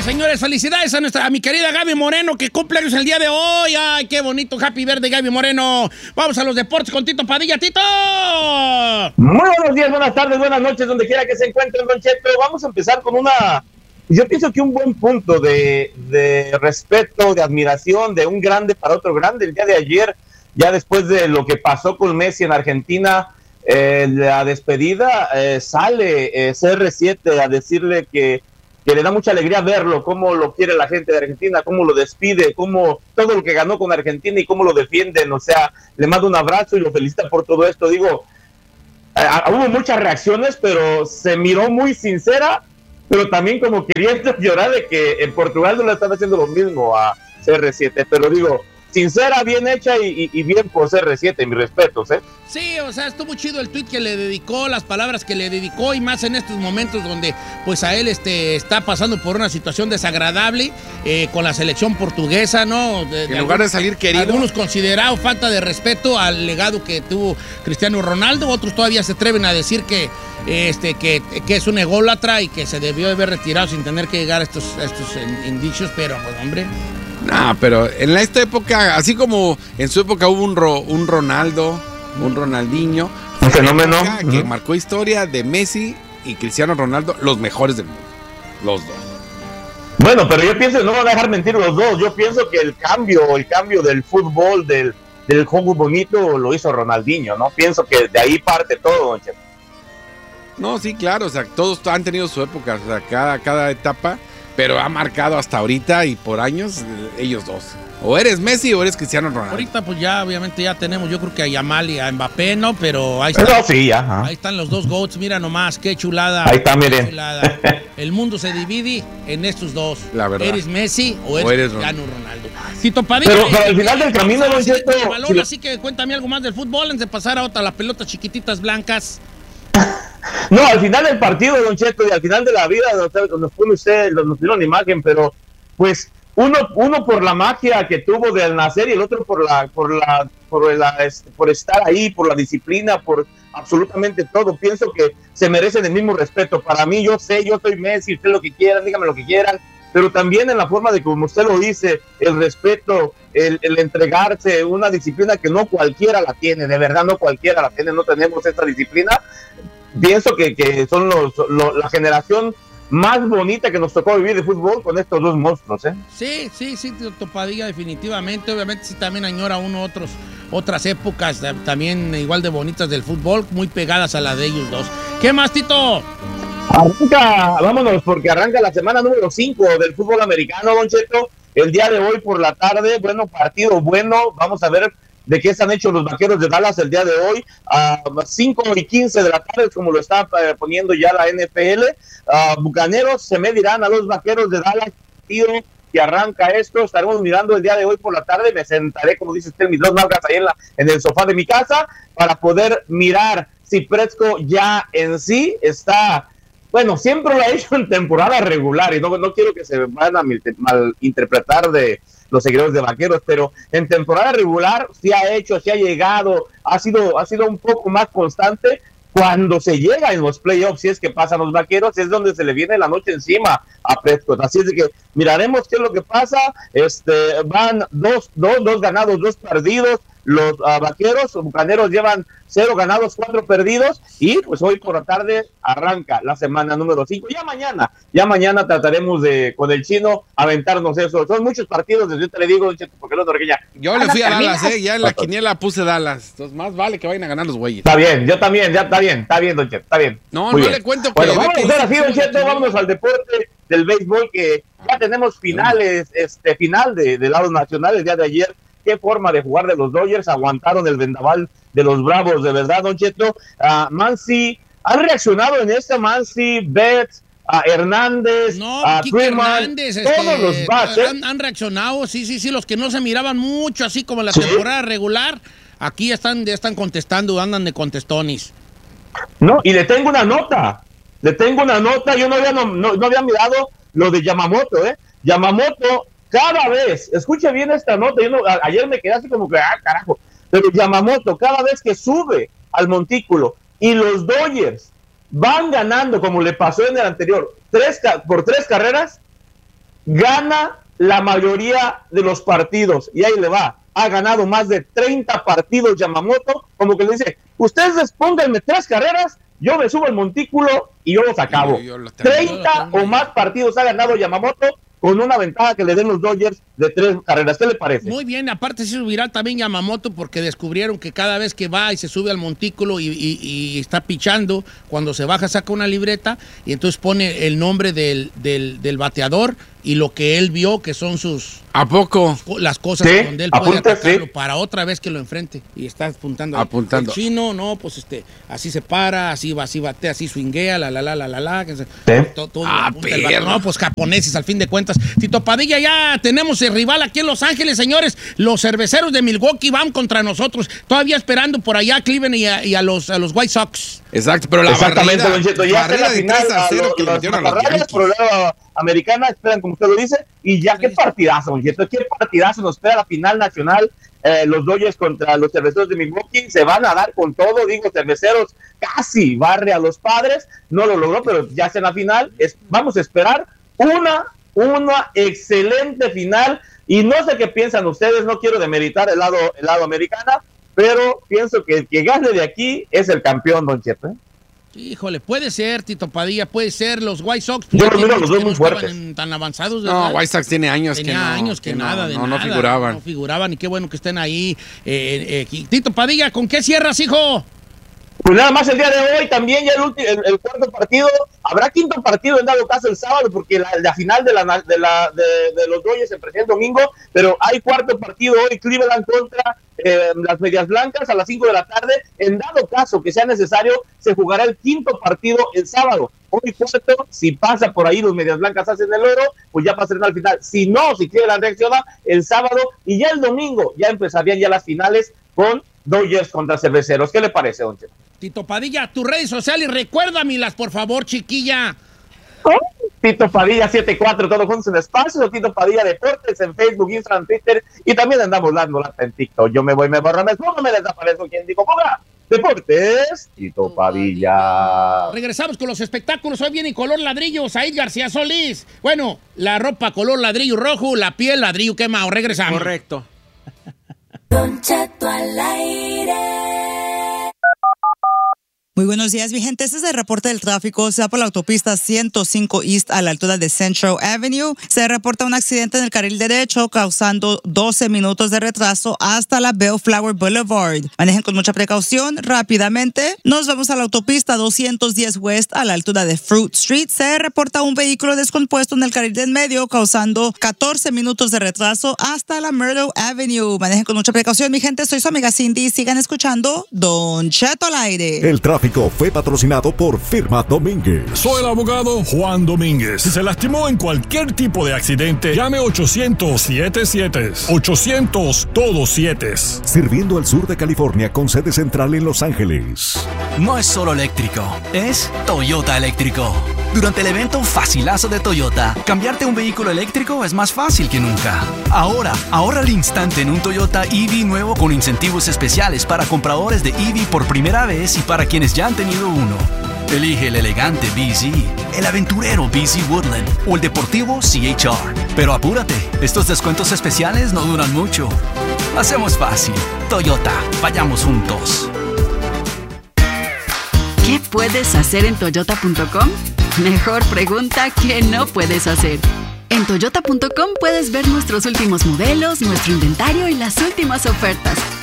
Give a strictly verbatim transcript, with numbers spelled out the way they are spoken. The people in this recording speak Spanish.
señores, felicidades a nuestra, a mi querida Gaby Moreno, que cumple años el día de hoy. Ay, qué bonito, happy birthday, Gaby Moreno. Vamos a los deportes con Tito Padilla. ¡Tito! Muy buenos días, buenas tardes, buenas noches, donde quiera que se encuentren, Don Cheto. Vamos a empezar con una, yo pienso que un buen punto de, de respeto, de admiración, de un grande para otro grande. El día de ayer, ya después de lo que pasó con Messi en Argentina, eh, la despedida, eh, sale eh, C R siete a decirle que que le da mucha alegría verlo, cómo lo quiere la gente de Argentina, cómo lo despide, cómo todo lo que ganó con Argentina y cómo lo defienden. O sea, le mando un abrazo y lo felicita por todo esto. Digo, eh, hubo muchas reacciones, pero se miró muy sincera, pero también como queriendo llorar de que en Portugal no le están haciendo lo mismo a C R siete, pero digo, sincera, bien hecha y, y, y bien por C R siete, mis respetos, ¿eh? Sí, o sea, estuvo chido el tweet que le dedicó, las palabras que le dedicó, y más en estos momentos donde pues a él este, está pasando por una situación desagradable eh, con la selección portuguesa, ¿no? De, en de lugar algunos, de salir querido. Algunos considerados falta de respeto al legado que tuvo Cristiano Ronaldo, otros todavía se atreven a decir que, este, que, que es un ególatra y que se debió de haber retirado sin tener que llegar a estos, a estos indicios, pero pues hombre... No, pero en esta época, así como en su época hubo un, Ro, un Ronaldo, un Ronaldinho, un fenómeno que uh-huh. marcó historia de Messi y Cristiano Ronaldo, los mejores del mundo, los dos. Bueno, pero yo pienso, no van a dejar mentir los dos, yo pienso que el cambio, el cambio del fútbol, del, del juego bonito, lo hizo Ronaldinho, ¿no? Pienso que de ahí parte todo, don Cheto. No, sí, claro, o sea, todos han tenido su época, o sea, cada, cada etapa... Pero ha marcado hasta ahorita y por años ellos dos. O eres Messi o eres Cristiano Ronaldo. Ahorita pues ya obviamente ya tenemos, yo creo que a Yamal y a Mbappé, ¿no? Pero ahí están, Pero sí, ya, ahí están los dos GOATs, mira nomás, qué chulada. Ahí está, miren. Chulada. El mundo se divide en estos dos. La verdad. ¿Eres Messi o eres, o eres Cristiano Ronaldo? Tito Padilla. Pero, pero al final del camino, don Cheto... Balón, así que cuéntame algo más del fútbol antes de pasar a otra, las pelotas chiquititas blancas. No, al final del partido, don Cheto, y al final de la vida, nos pone usted, nos dio una imagen, pero pues uno, uno por la magia que tuvo de al nacer y el otro por la, por la, por la, por estar ahí, por la disciplina, por absolutamente todo. Pienso que se merecen el mismo respeto. Para mí, yo sé, yo soy Messi, usted lo que quieran, dígame lo que quieran, pero también en la forma de como usted lo dice, el respeto, el, el entregarse, una disciplina que no cualquiera la tiene, de verdad no cualquiera la tiene, no tenemos esta disciplina. Pienso que, que son los, los, la generación más bonita que nos tocó vivir de fútbol con estos dos monstruos, ¿eh? Sí, sí, sí, Tito Padilla, definitivamente. Obviamente sí también añora uno otros, otras épocas también igual de bonitas del fútbol, muy pegadas a la de ellos dos. ¿Qué más, Tito? Arranca, vámonos, porque arranca la semana número cinco del fútbol americano, don Cheto. El día de hoy por la tarde, bueno, partido bueno, vamos a ver de qué están hechos los Vaqueros de Dallas el día de hoy, a cinco y quince de la tarde, como lo está eh, poniendo ya la N F L. Uh, Bucaneros se medirán a los Vaqueros de Dallas, partido que arranca esto, estaremos mirando el día de hoy por la tarde, me sentaré, como dice usted, mis dos nalgas ahí en, la, en el sofá de mi casa, para poder mirar si Prescott ya en sí está... Bueno, siempre lo ha hecho en temporada regular y no, no quiero que se van a malinterpretar de los seguidores de Vaqueros, pero en temporada regular sí ha hecho, sí ha llegado, ha sido, ha sido un poco más constante. Cuando se llega en los playoffs, si es que pasan los Vaqueros, es donde se le viene la noche encima a Prescott. Así es de que miraremos qué es lo que pasa. Este, van dos, dos, dos ganados, dos perdidos. Los uh, Vaqueros, los Bucaneros llevan cero ganados, cuatro perdidos, y pues hoy por la tarde arranca la semana número cinco. Ya mañana, ya mañana trataremos de, con el chino, aventarnos eso. Son muchos partidos, yo te le digo, porque no Norqueña. Yo le fui a Dallas, eh, ya en la quiniela puse Dallas. Entonces más vale que vayan a ganar los güeyes. Está bien, yo también, ya está bien, está bien, don Cheto, está bien. No, Muy no bien. le cuento que... Bueno, vamos a hacer así, don Cheto, vámonos al deporte del béisbol, que ya tenemos finales, este final de, de lados nacionales el día de ayer. Qué forma de jugar de los Dodgers, aguantaron el vendaval de los Bravos, de verdad, don Cheto. Uh, Mansi, han reaccionado en esta Mansi, Betts, a Hernández, no, a Kike Freeman, Hernández, todos este, los bats, ¿eh? han, han reaccionado, sí, sí, sí, los que no se miraban mucho, así como en la ¿Sí? temporada regular, aquí están, ya están contestando, andan de contestonis. No, y le tengo una nota, le tengo una nota, yo no había, no, no, no había mirado lo de Yamamoto, ¿eh? Yamamoto, cada vez, escuche bien esta nota, yo no, a, ayer me quedé así como que, ah, carajo, pero Yamamoto, cada vez que sube al montículo y los Dodgers van ganando, como le pasó en el anterior, tres, por tres carreras, gana la mayoría de los partidos, y ahí le va, ha ganado más de treinta partidos Yamamoto, como que le dice, ustedes pónganme tres carreras, yo me subo al montículo y yo los acabo. Yo, yo treinta o más partidos ha ganado Yamamoto, con una ventaja que le den los Dodgers de tres carreras. ¿Qué le parece? Muy bien, aparte se subirá también Yamamoto porque descubrieron que cada vez que va y se sube al montículo y, y, y está pichando, cuando se baja saca una libreta y entonces pone el nombre del, del, del bateador y lo que él vio, que son sus... ¿A poco? Las cosas ¿Sí? donde él puede Apunta, atacarlo sí. para otra vez que lo enfrente. Y está apuntando. Apuntando. El chino, no, pues este, así se para, así va, así batea, así swinguea, la, la, la, la, la, la. Que se, ¿Sí? todo, todo Ah, el no, pues japoneses, al fin de cuentas. Tito Padilla, ya tenemos el rival aquí en Los Ángeles, señores. Los cerveceros de Milwaukee van contra nosotros. Todavía esperando por allá a Cleveland y a, y a, los, a los White Sox. Exacto, pero la Exactamente, barrida, Don Cheto, ya está en la final, a cero los, que le los metieron a los Macarranes, por el lado americana, esperan como usted lo dice, y ya qué partidazo, Don Cheto, qué partidazo nos espera la final nacional, eh, los Dodgers contra los cerveceros de Milwaukee, se van a dar con todo, digo, cerveceros casi barre a los Padres, no lo logró, pero ya está en la final, es, vamos a esperar una, una excelente final, y no sé qué piensan ustedes, no quiero demeritar el lado, el lado americana, pero pienso que el que gane de aquí es el campeón, Don Cheto. ¿eh? Híjole, puede ser, Tito Padilla, puede ser. Los White Sox. Yo los miro los dos muy fuertes. Tan avanzados, ¿verdad? No, White Sox tiene años Tenía que no. años que, que nada, no, de no, nada. No figuraban. No figuraban, y qué bueno que estén ahí. Eh, eh, Tito Padilla, ¿con qué cierras, hijo? Pues nada más el día de hoy, también ya el, último, el, el cuarto partido, habrá quinto partido en dado caso el sábado, porque la, la final de, la, de, la, de, de los Dodgers se presenta el domingo, pero hay cuarto partido hoy, Cleveland contra eh, las Medias Blancas a las cinco de la tarde, en dado caso que sea necesario, se jugará el quinto partido el sábado. Hoy cuarto, si pasa por ahí los Medias Blancas hacen el oro, pues ya pasarán al final, si no, si Cleveland reacciona el sábado, y ya el domingo ya empezarían ya las finales con Dodgers contra Cerveceros. ¿Qué le parece, Don Cheto? Tito Padilla, tus redes sociales, recuérdamelas, por favor, chiquilla. Oh, Tito Padilla setenta y cuatro, todos juntos en espacio, o Tito Padilla Deportes en Facebook, Instagram, Twitter, y también andamos dando lata en TikTok. Yo me voy, me borro, me escondo, me desaparezco. ¿Quién dijo? ¡Ponga! Deportes, Tito Padilla. Regresamos con los espectáculos. Hoy viene color ladrillo, Said García Solís. Bueno, la ropa color ladrillo rojo, la piel ladrillo quemado. Regresamos. Correcto. Don Cheto al aire. Muy buenos días, mi gente. Este es el reporte del tráfico. Se va por la autopista ciento cinco East a la altura de Central Avenue. Se reporta un accidente en el carril derecho causando doce minutos de retraso hasta la Bellflower Boulevard. Manejen con mucha precaución. Rápidamente nos vamos a la autopista doscientos diez West a la altura de Fruit Street. Se reporta un vehículo descompuesto en el carril del medio causando catorce minutos de retraso hasta la Myrtle Avenue. Manejen con mucha precaución, mi gente. Soy su amiga Cindy. Sigan escuchando Don Cheto al aire. El tráfico fue patrocinado por Firma Domínguez. Soy el abogado Juan Domínguez. Si se lastimó en cualquier tipo de accidente, llame ochocientos siete siete. ochocientos todos siete. Sirviendo al sur de California con sede central en Los Ángeles. No es solo eléctrico, es Toyota eléctrico. Durante el evento Facilazo de Toyota, cambiarte un vehículo eléctrico es más fácil que nunca. Ahora, ahorra al instante en un Toyota E V nuevo con incentivos especiales para compradores de E V por primera vez y para quienes ya han tenido uno. Elige el elegante B Z, el aventurero B Z Woodland o el deportivo C H R. Pero apúrate, estos descuentos especiales no duran mucho. Hacemos fácil. Toyota, vayamos juntos. ¿Qué puedes hacer en toyota punto com? Mejor pregunta que no puedes hacer. En toyota punto com puedes ver nuestros últimos modelos, nuestro inventario y las últimas ofertas.